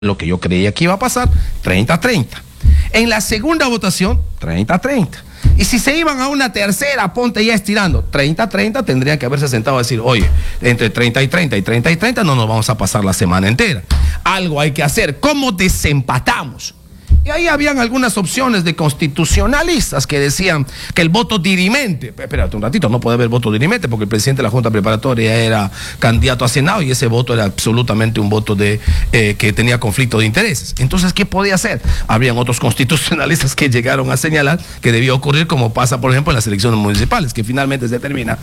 lo que yo creía que iba a pasar, 30-30. En la segunda votación, 30-30. Y si se iban a una tercera, ponte ya estirando, 30-30, tendrían que haberse sentado a decir, oye, entre 30 y 30 y 30 y 30 no nos vamos a pasar la semana entera. Algo hay que hacer. ¿Cómo desempatamos? Y ahí habían algunas opciones de constitucionalistas que decían que el voto dirimente, espérate un ratito, no puede haber voto dirimente porque el presidente de la Junta Preparatoria era candidato a Senado y ese voto era absolutamente un voto que tenía conflicto de intereses. Entonces, ¿qué podía hacer? Habrían otros constitucionalistas que llegaron a señalar que debía ocurrir como pasa, por ejemplo, en las elecciones municipales, que finalmente se termina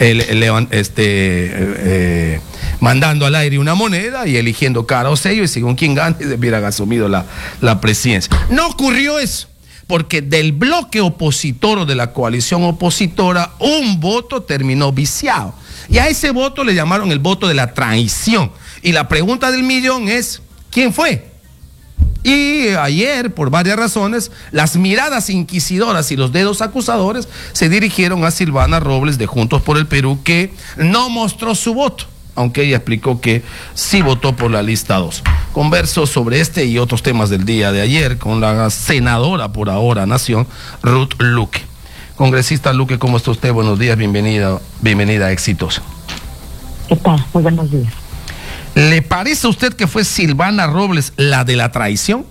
mandando al aire una moneda y eligiendo cara o sello y según quien gane hubieran asumido la presidencia. No ocurrió eso, porque del bloque opositor o de la coalición opositora, un voto terminó viciado. Y a ese voto le llamaron el voto de la traición. Y la pregunta del millón es, ¿quién fue? Y ayer, por varias razones, las miradas inquisidoras y los dedos acusadores se dirigieron a Silvana Robles de Juntos por el Perú, que no mostró su voto, aunque ella explicó que sí votó por la lista 2. Converso sobre este y otros temas del día de ayer con la senadora por ahora Nación, Ruth Luque. Congresista Luque, ¿cómo está usted? Buenos días, bienvenida, exitosa. ¿Qué tal? Muy buenos días. ¿Le parece a usted que fue Silvana Robles la de la traición?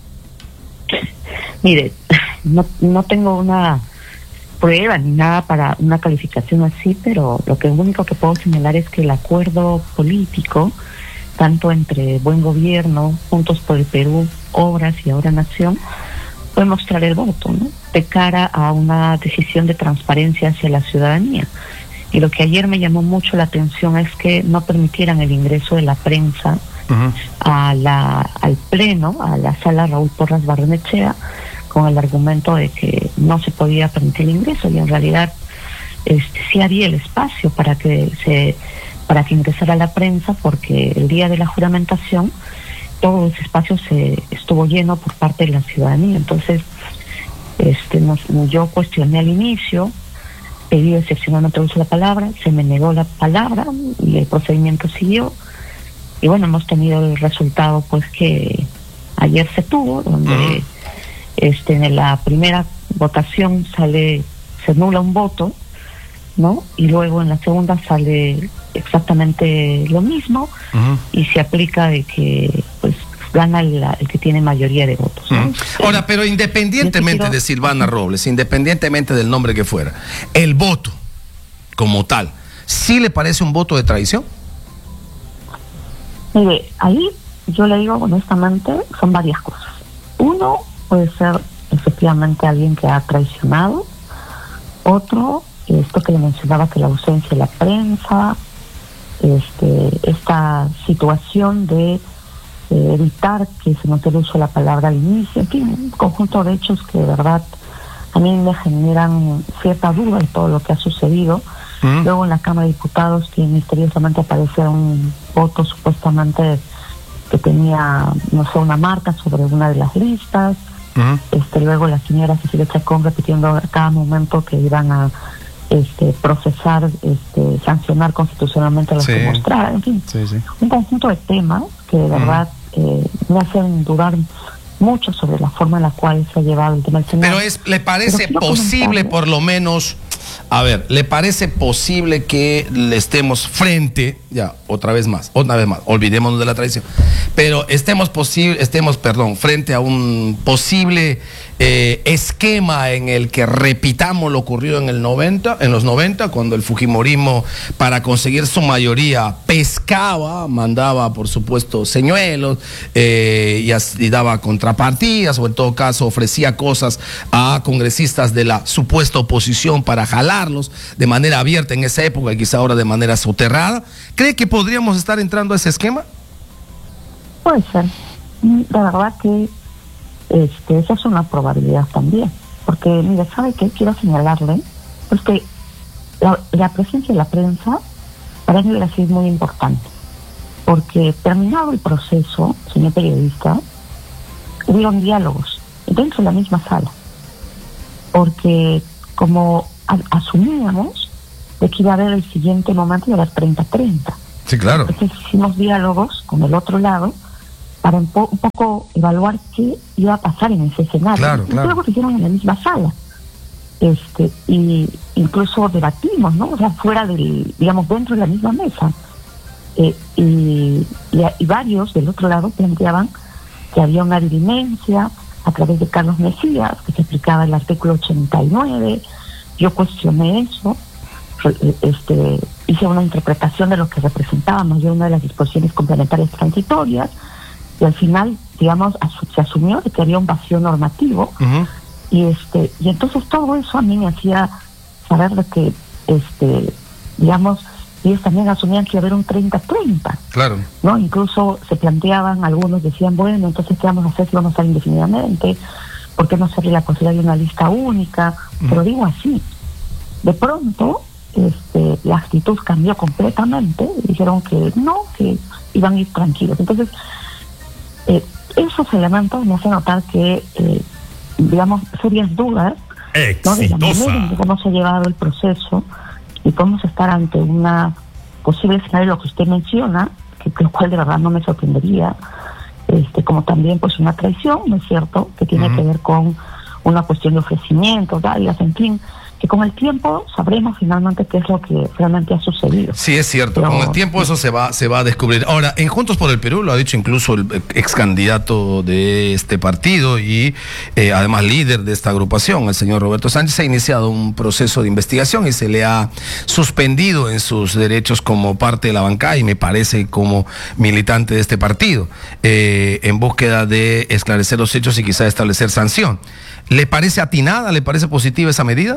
Mire, no tengo una prueba ni nada para una calificación así, pero lo único que puedo señalar es que el acuerdo político, tanto entre Buen Gobierno, Juntos por el Perú, Obras y ahora Nación, fue mostrar el voto, ¿no?, de cara a una decisión de transparencia hacia la ciudadanía. Y lo que ayer me llamó mucho la atención es que no permitieran el ingreso de la prensa al pleno, a la sala Raúl Porras Barrenechea, con el argumento de que no se podía permitir el ingreso, y en realidad sí había el espacio para que ingresara la prensa, porque el día de la juramentación todo ese espacio estuvo lleno por parte de la ciudadanía. Entonces yo cuestioné al inicio, pedí excepcionalmente el uso de la palabra, se me negó la palabra y el procedimiento siguió, y bueno, hemos tenido el resultado pues que ayer se tuvo, donde en la primera votación se nula un voto, ¿no? Y luego en la segunda sale exactamente lo mismo, y se aplica de que pues gana el que tiene mayoría de votos, ¿no? Ahora, pero independientemente de Silvana Robles, independientemente del nombre que fuera, el voto como tal, ¿sí le parece un voto de traición? Mire, ahí yo le digo honestamente, son varias cosas. Uno, puede ser efectivamente alguien que ha traicionado. Otro, esto que le mencionaba, que la ausencia de la prensa, esta situación de evitar que se note el uso de la palabra al inicio, en fin, un conjunto de hechos que de verdad a mí me generan cierta duda de todo lo que ha sucedido. Luego en la Cámara de Diputados, que misteriosamente aparece un voto supuestamente que tenía, no sé, una marca sobre una de las listas. Luego la señora Cecilia Chacón repitiendo a cada momento que iban a procesar, sancionar constitucionalmente a los que mostraran, en fin, un conjunto de temas que de verdad me hacen dudar mucho sobre la forma en la cual se ha llevado el tema del Senado. Pero ¿le parece posible, por lo menos, ¿le parece posible que le estemos frente, otra vez más, olvidémonos de la traición, pero estemos frente a un posible esquema en el que repitamos lo ocurrido en los 90, cuando el fujimorismo, para conseguir su mayoría, pescaba, mandaba por supuesto señuelos y daba contrapartidas, o en todo caso ofrecía cosas a congresistas de la supuesta oposición para jalarlos de manera abierta en esa época y quizá ahora de manera soterrada? ¿Cree que podríamos estar entrando a ese esquema? Puede ser. La verdad que esa es una probabilidad también, porque mire, ¿sabe qué? Quiero señalarle, pues que la presencia de la prensa para mí es muy importante, porque terminado el proceso, señor periodista, hubieron diálogos dentro de la misma sala, porque como asumíamos de que iba a haber el siguiente momento, iba a haber 30-30. Sí, claro. Entonces hicimos diálogos con el otro lado, para un poco evaluar qué iba a pasar en ese escenario. Claro, y luego se hicieron en la misma sala. Y incluso debatimos, ¿no? O sea, fuera del, digamos, dentro de la misma mesa. Y varios del otro lado planteaban que había una dirimencia a través de Carlos Mesías, que se aplicaba el artículo 89. Yo cuestioné eso, hice una interpretación de lo que representábamos de una de las disposiciones complementarias transitorias, y al final, digamos, se asumió de que había un vacío normativo. Uh-huh. Y entonces todo eso a mí me hacía saber de que, digamos, ellos también asumían que iba a haber un 30-30. Claro. ¿No? Incluso se planteaban, algunos decían, bueno, entonces ¿qué vamos a hacer si vamos a estar indefinidamente? ¿Por qué no hacerle la posibilidad de una lista única? Pero digo así, de pronto la actitud cambió completamente, dijeron que no, que iban a ir tranquilos. Entonces, esos elementos me hacen notar que, digamos, serias dudas, ¿no?, de la manera en cómo se ha llevado el proceso, y podemos estar ante una posible escenario, lo que usted menciona, que lo cual de verdad no me sorprendería, como también pues una traición, ¿no es cierto?, que tiene que ver con una cuestión de ofrecimientos, dádivas, en fin, que con el tiempo sabremos finalmente qué es lo que realmente ha sucedido. Sí, es cierto, pero con el tiempo eso se va a descubrir. Ahora, en Juntos por el Perú, lo ha dicho incluso el ex candidato de este partido y además líder de esta agrupación, el señor Roberto Sánchez, ha iniciado un proceso de investigación y se le ha suspendido en sus derechos como parte de la bancada y me parece como militante de este partido, en búsqueda de esclarecer los hechos y quizá establecer sanción. ¿Le parece atinada, le parece positiva esa medida?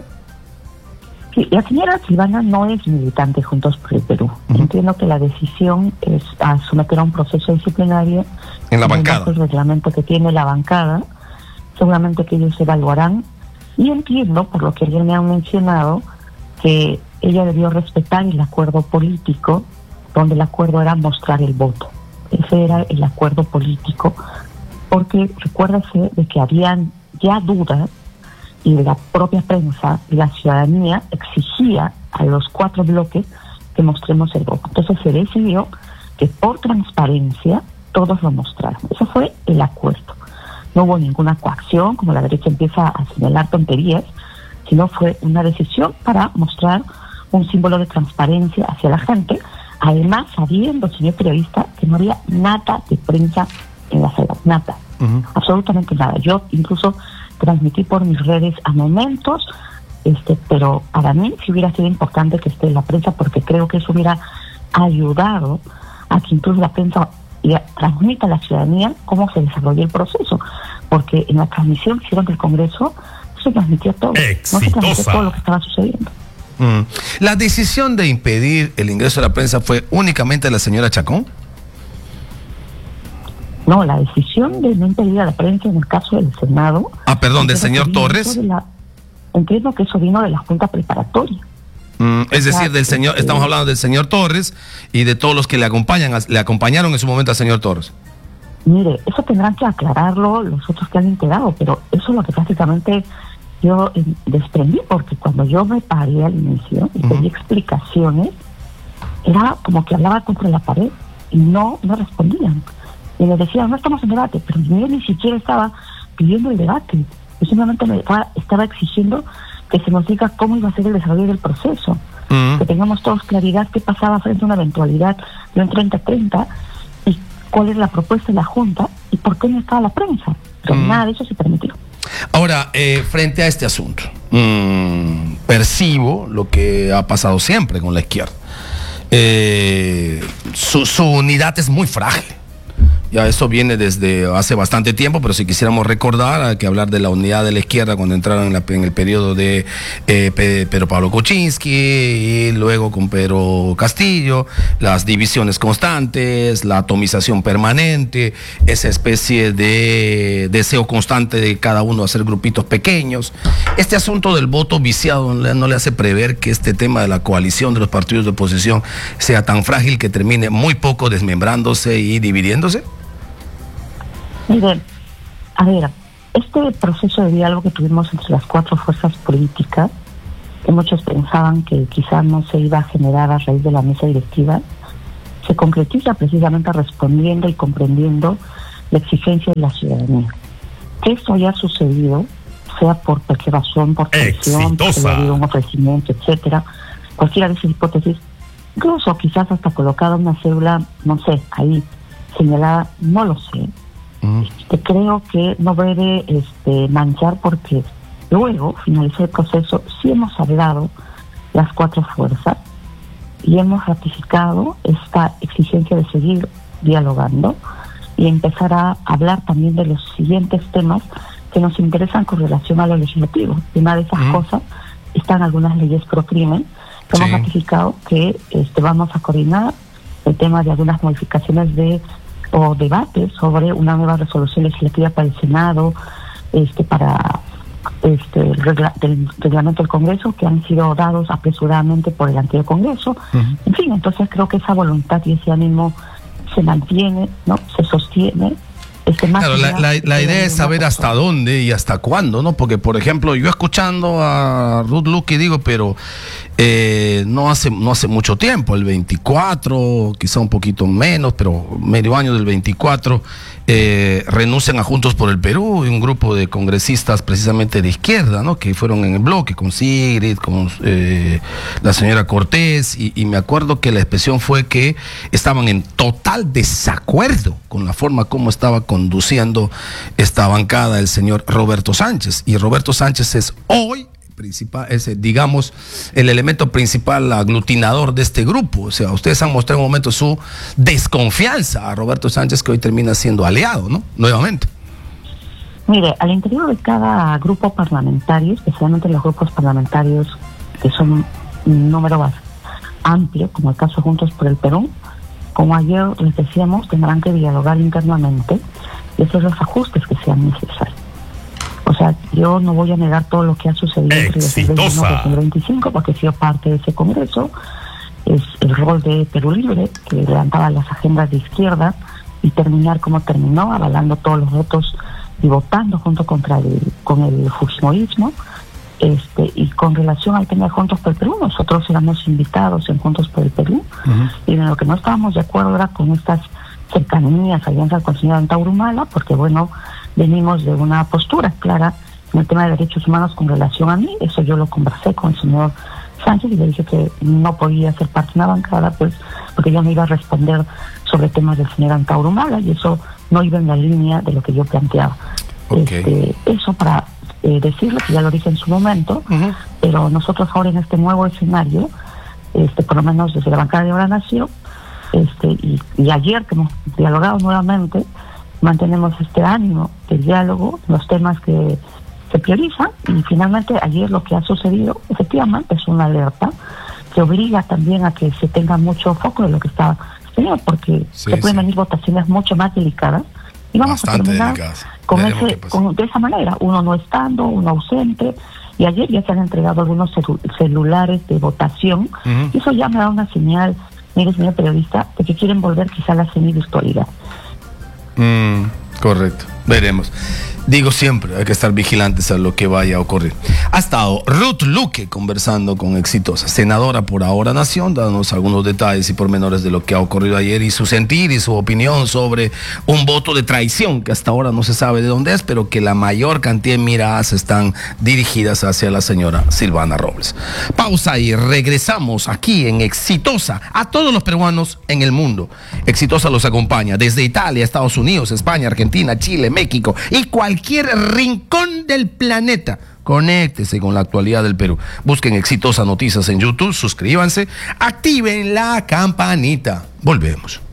Sí, la señora Silvana no es militante Juntos por el Perú. Entiendo que la decisión es a someter a un proceso disciplinario en la bancada. El reglamento que tiene la bancada, seguramente que ellos evaluarán. Y entiendo, por lo que ayer me han mencionado, que ella debió respetar el acuerdo político, donde el acuerdo era mostrar el voto. Ese era el acuerdo político, porque recuérdese de que habían ya dudas, y la propia prensa y la ciudadanía exigía a los 4 bloques que mostremos el voto. Entonces se decidió que por transparencia todos lo mostraron. Eso fue el acuerdo. No hubo ninguna coacción, como la derecha empieza a señalar tonterías, sino fue una decisión para mostrar un símbolo de transparencia hacia la gente, además sabiendo, señor periodista, que no había nada de prensa en la sala, nada, absolutamente nada. Yo incluso transmití por mis redes a momentos, pero para mí sí hubiera sido importante que esté en la prensa, porque creo que eso hubiera ayudado a que incluso la prensa transmita a la ciudadanía cómo se desarrolló el proceso, porque en la transmisión que hicieron del Congreso se transmitió todo, no se transmitió todo lo que estaba sucediendo. ¿La decisión de impedir el ingreso de la prensa fue únicamente de la señora Chacón? No, la decisión de no impedir a la prensa en el caso del Senado... perdón, del señor Torres. Entiendo que eso vino de la Junta Preparatoria. Es decir, del señor, estamos hablando del señor Torres y de todos los que le acompañaron en su momento al señor Torres. Mire, eso tendrán que aclararlo los otros que han integrado, pero eso es lo que prácticamente yo desprendí, porque cuando yo me paré al inicio y pedí explicaciones, era como que hablaba contra la pared y no respondían. Y le decía, no estamos en debate, pero yo ni siquiera estaba pidiendo el debate. Yo simplemente estaba exigiendo que se nos diga cómo iba a ser el desarrollo del proceso, que tengamos todos claridad qué pasaba frente a una eventualidad de un 30-30 y cuál es la propuesta de la Junta y por qué no estaba la prensa. Pero nada de eso se permitió. Ahora, frente a este asunto, percibo lo que ha pasado siempre con la izquierda. Su unidad es muy frágil. Ya eso viene desde hace bastante tiempo, pero si quisiéramos recordar, hay que hablar de la unidad de la izquierda cuando entraron en el periodo de Pedro Pablo Kuczynski y luego con Pedro Castillo, las divisiones constantes, la atomización permanente, esa especie de deseo constante de cada uno hacer grupitos pequeños. Este asunto del voto viciado no le hace prever que este tema de la coalición de los partidos de oposición sea tan frágil que termine muy poco desmembrándose y dividiéndose. Mire, a ver, este proceso de diálogo que tuvimos entre las 4 fuerzas políticas, que muchos pensaban que quizás no se iba a generar a raíz de la mesa directiva, se concretiza precisamente respondiendo y comprendiendo la exigencia de la ciudadanía. Que esto haya sucedido, sea por cualquier razón, por presión, porque haya habido un ofrecimiento, etcétera, cualquiera de esas hipótesis, incluso quizás hasta colocada una cédula, no sé, ahí señalada, no lo sé. Creo que no debe manchar, porque luego, finalizó el proceso, sí hemos hablado las cuatro fuerzas y hemos ratificado esta exigencia de seguir dialogando y empezar a hablar también de los siguientes temas que nos interesan con relación a lo legislativo. Y una de esas cosas están algunas leyes pro crimen que hemos ratificado, que vamos a coordinar el tema de algunas modificaciones o debates sobre una nueva resolución legislativa para el Senado, para el reglamento del Congreso, que han sido dados apresuradamente por el anterior Congreso. En fin, entonces creo que esa voluntad y ese ánimo se mantiene, ¿no? Se sostiene. Claro, la idea es saber hasta dónde y hasta cuándo, ¿no? Porque, por ejemplo, yo escuchando a Ruth Luque digo, pero no hace mucho tiempo, el 24, quizá un poquito menos, pero medio año del 24, renuncian a Juntos por el Perú, y un grupo de congresistas precisamente de izquierda, ¿no? Que fueron en el bloque con Sigrid, con la señora Cortés, y me acuerdo que la expresión fue que estaban en total desacuerdo con la forma como estaba conduciendo esta bancada el señor Roberto Sánchez. Y Roberto Sánchez es hoy digamos, el elemento principal aglutinador de este grupo. O sea, ustedes han mostrado en un momento su desconfianza a Roberto Sánchez, que hoy termina siendo aliado, ¿no? Nuevamente. Mire, al interior de cada grupo parlamentario, especialmente los grupos parlamentarios que son un número amplio, como el caso Juntos por el Perú, como ayer les decíamos, tendrán que dialogar internamente y hacer los ajustes que sean necesarios. O sea, yo no voy a negar todo lo que ha sucedido entre el 2021 y el 2025, porque he sido parte de ese congreso. Es el rol de Perú Libre, que levantaba las agendas de izquierda, y terminar como terminó, avalando todos los votos y votando junto con el fujimorismo. Y con relación al tema de Juntos por el Perú, nosotros éramos invitados en Juntos por el Perú, y en lo que no estábamos de acuerdo era con estas cercanías, alianzas con el señor Antauro Humala, porque bueno, venimos de una postura clara en el tema de derechos humanos con relación a mí. Eso yo lo conversé con el señor Sánchez y le dije que no podía ser parte de una bancada, pues porque yo no iba a responder sobre temas del señor Antauro Humala, y eso no iba en la línea de lo que yo planteaba. Eso para decirlo, que ya lo dije en su momento, pero nosotros ahora en este nuevo escenario, por lo menos desde la bancada de Ahora Nació, y ayer que hemos dialogado nuevamente, mantenemos este ánimo de diálogo, los temas que se priorizan, y finalmente ayer lo que ha sucedido efectivamente es una alerta que obliga también a que se tenga mucho foco de lo que está sucediendo, porque se pueden venir votaciones mucho más delicadas, y vamos a terminar de esa manera, uno no estando, uno ausente, y ayer ya se han entregado algunos celulares de votación, y eso ya me da una señal, mire, señor periodista, de que quieren volver quizá a la semivirtualidad. Correcto, veremos. Digo siempre, hay que estar vigilantes a lo que vaya a ocurrir. Ha estado Ruth Luque conversando con Exitosa, senadora por Ahora Nación, dándonos algunos detalles y pormenores de lo que ha ocurrido ayer y su sentir y su opinión sobre un voto de traición que hasta ahora no se sabe de dónde es, pero que la mayor cantidad de miradas están dirigidas hacia la señora Silvana Robles. Pausa y regresamos aquí en Exitosa, a todos los peruanos en el mundo. Exitosa los acompaña desde Italia, Estados Unidos, España, Argentina, Chile, México y cualquier rincón del planeta. Conéctese con la actualidad del Perú. Busquen Exitosa Noticias en YouTube, suscríbanse, activen la campanita. Volvemos.